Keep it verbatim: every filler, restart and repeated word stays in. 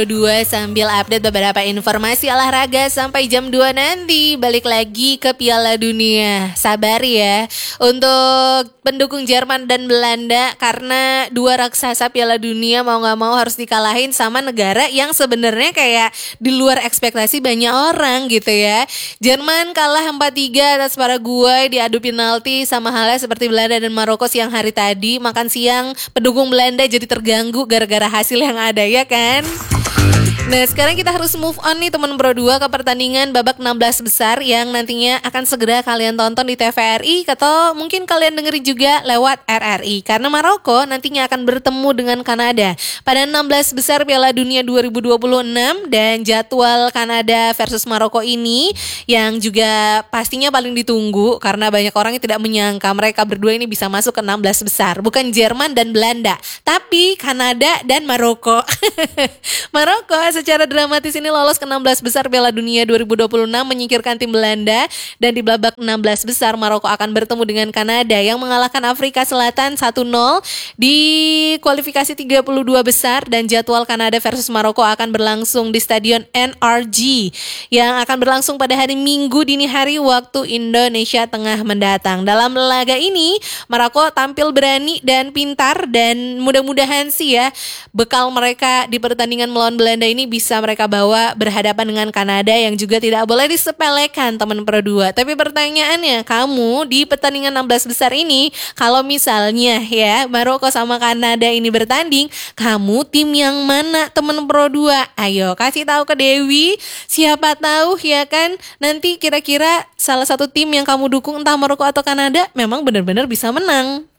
Dua sambil update beberapa informasi olahraga sampai jam dua nanti. Balik lagi ke Piala Dunia. Sabar ya untuk pendukung Jerman dan Belanda, karena dua raksasa Piala Dunia mau gak mau harus dikalahin sama negara yang sebenarnya kayak di luar ekspektasi banyak orang gitu ya. Jerman kalah empat tiga atas Paraguay diadu penalti, sama halnya seperti Belanda dan Maroko siang hari tadi. Makan siang pendukung Belanda jadi terganggu gara-gara hasil yang ada, ya kan? Nah, sekarang kita harus move on nih teman Pro dua ke pertandingan babak enam belas besar yang nantinya akan segera kalian tonton di T V R I atau mungkin kalian dengerin juga lewat R R I, karena Maroko nantinya akan bertemu dengan Kanada pada enam belas besar Piala Dunia dua ribu dua puluh enam. Dan jadwal Kanada versus Maroko ini yang juga pastinya paling ditunggu karena banyak orang yang tidak menyangka mereka berdua ini bisa masuk ke enam belas besar. Bukan Jerman dan Belanda, tapi Kanada dan Maroko. Maroko secara dramatis ini lolos ke enam belas besar Piala Dunia dua ribu dua puluh enam, menyingkirkan tim Belanda, dan di babak enam belas besar Maroko akan bertemu dengan Kanada yang mengalahkan Afrika Selatan satu nol di kualifikasi tiga puluh dua besar. Dan jadwal Kanada versus Maroko akan berlangsung di Stadion N R G yang akan berlangsung pada hari Minggu dini hari waktu Indonesia Tengah mendatang. Dalam laga ini Maroko tampil berani dan pintar, dan mudah-mudahan sih ya bekal mereka di pertandingan melawan Belanda ini bisa mereka bawa berhadapan dengan Kanada yang juga tidak boleh disepelekan teman Pro dua. Tapi pertanyaannya, kamu di pertandingan enam belas besar ini, kalau misalnya ya Maroko sama Kanada ini bertanding, kamu tim yang mana teman Pro dua? Ayo kasih tahu ke Dewi, siapa tahu ya kan nanti kira-kira salah satu tim yang kamu dukung entah Maroko atau Kanada memang benar-benar bisa menang.